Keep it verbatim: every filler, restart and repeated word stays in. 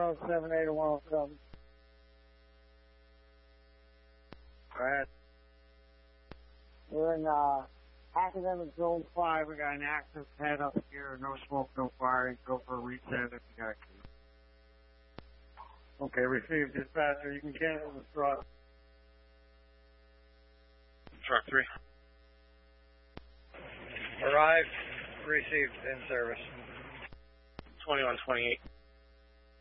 oh seven eight one oh seven. Go ahead. We're in uh, academic zone five. We got an active head up here. No smoke, no fire. Go for a reset if you got to. Okay, received. Dispatcher, you can cancel the truck. Truck three. Arrived, received, in service. twenty-one twenty-eight.